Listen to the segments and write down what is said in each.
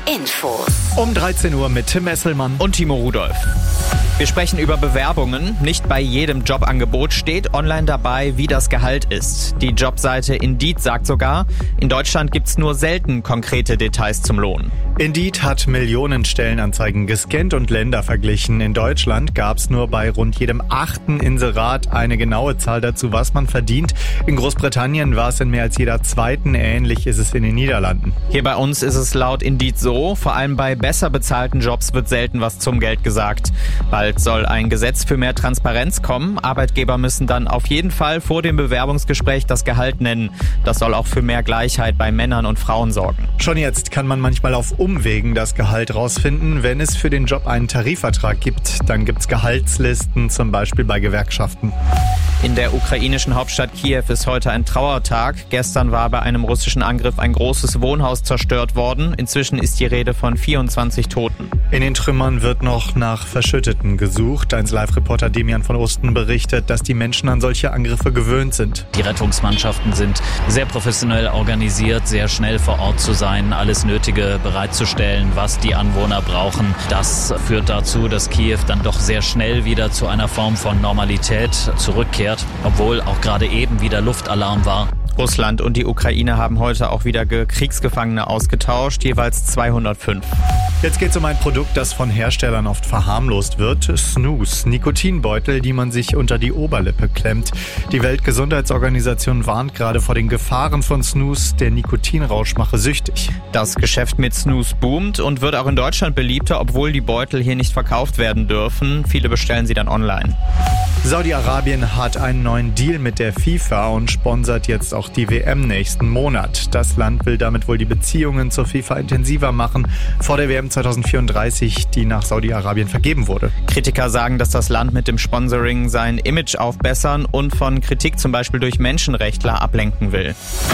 Infos. Um 13 Uhr mit Tim Esselmann und Timo Rudolph. Wir sprechen über Bewerbungen. Nicht bei jedem Jobangebot steht online dabei, wie das Gehalt ist. Die Jobseite Indeed sagt sogar, in Deutschland gibt's nur selten konkrete Details zum Lohn. Indeed hat Millionen Stellenanzeigen gescannt und Länder verglichen. In Deutschland gab's nur bei rund jedem 8. Inserat eine genaue Zahl dazu, was man verdient. In Großbritannien war es in mehr als jeder 2. Ähnlich ist es in den Niederlanden. Hier bei uns ist es laut Indeed so, vor allem bei besser bezahlten Jobs wird selten was zum Geld gesagt. Bald soll ein Gesetz für mehr Transparenz kommen. Arbeitgeber müssen dann auf jeden Fall vor dem Bewerbungsgespräch das Gehalt nennen. Das soll auch für mehr Gleichheit bei Männern und Frauen sorgen. Schon jetzt kann man manchmal auf Umwegen das Gehalt rausfinden. Wenn es für den Job einen Tarifvertrag gibt, dann gibt's Gehaltslisten, zum Beispiel bei Gewerkschaften. In der ukrainischen Hauptstadt Kiew ist heute ein Trauertag. Gestern war bei einem russischen Angriff ein großes Wohnhaus zerstört worden. Inzwischen ist die Rede von 24 Toten. In den Trümmern wird noch nach Verschütteten gesucht. 1Live-Reporter Demian von Osten berichtet, dass die Menschen an solche Angriffe gewöhnt sind. Die Rettungsmannschaften sind sehr professionell organisiert, sehr schnell vor Ort zu sein, alles Nötige bereitzustellen, was die Anwohner brauchen. Das führt dazu, dass Kiew dann doch sehr schnell wieder zu einer Form von Normalität zurückkehrt, obwohl auch gerade eben wieder Luftalarm war. Russland und die Ukraine haben heute auch wieder Kriegsgefangene ausgetauscht, jeweils 205. Jetzt geht es um ein Produkt, das von Herstellern oft verharmlost wird. Snooze, Nikotinbeutel, die man sich unter die Oberlippe klemmt. Die Weltgesundheitsorganisation warnt gerade vor den Gefahren von Snooze. Der Nikotinrausch mache süchtig. Das Geschäft mit Snooze boomt und wird auch in Deutschland beliebter, obwohl die Beutel hier nicht verkauft werden dürfen. Viele bestellen sie dann online. Saudi-Arabien hat einen neuen Deal mit der FIFA und sponsert jetzt auch die WM nächsten Monat. Das Land will damit wohl die Beziehungen zur FIFA intensiver machen, vor der WM 2034, die nach Saudi-Arabien vergeben wurde. Kritiker sagen, dass das Land mit dem Sponsoring sein Image aufbessern und von Kritik zum Beispiel durch Menschenrechtler ablenken will.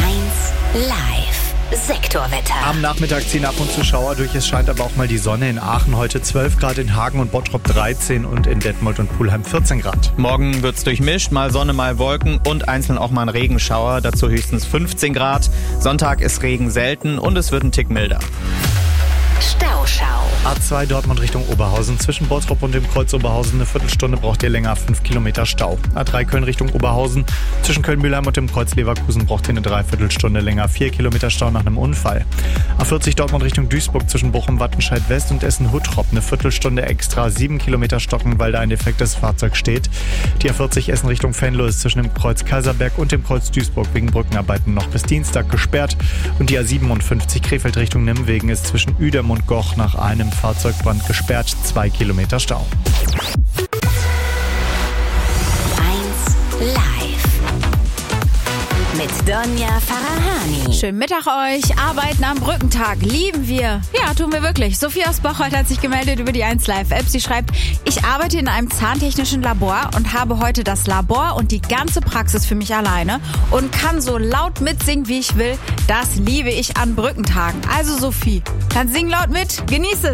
1 Live. Sektorwetter. Am Nachmittag ziehen ab und zu Schauer durch. Es scheint aber auch mal die Sonne. In Aachen heute 12 Grad, in Hagen und Bottrop 13 und in Detmold und Pulheim 14 Grad. Morgen wird's durchmischt, mal Sonne, mal Wolken und einzeln auch mal ein Regenschauer. Dazu höchstens 15 Grad. Sonntag ist Regen selten und es wird ein Tick milder. Stauschau. A2 Dortmund Richtung Oberhausen. Zwischen Bottrop und dem Kreuz Oberhausen eine Viertelstunde braucht ihr länger, 5 Kilometer Stau. A3 Köln Richtung Oberhausen. Zwischen Köln-Mühlheim und dem Kreuz Leverkusen braucht ihr eine Dreiviertelstunde länger, 4 Kilometer Stau nach einem Unfall. A40 Dortmund Richtung Duisburg zwischen Bochum-Wattenscheid West und Essen-Huttrop eine Viertelstunde extra, 7 Kilometer stocken, weil da ein defektes Fahrzeug steht. Die A40 Essen Richtung Venlo ist zwischen dem Kreuz Kaiserberg und dem Kreuz Duisburg wegen Brückenarbeiten noch bis Dienstag gesperrt. Und die A57 Krefeld Richtung Nimwegen ist zwischen Uedem und Goch nach einem Fahrzeugbrand gesperrt, 2 Kilometer Stau. 1 Live. Mit Donja Farahani. Schönen Mittag euch. Arbeiten am Brückentag. Lieben wir. Ja, tun wir wirklich. Sophie aus Bocholt hat sich gemeldet über die 1Live-App. Sie schreibt, ich arbeite in einem zahntechnischen Labor und habe heute das Labor und die ganze Praxis für mich alleine und kann so laut mitsingen, wie ich will. Das liebe ich an Brückentagen. Also Sophie, dann sing laut mit. Genieß es.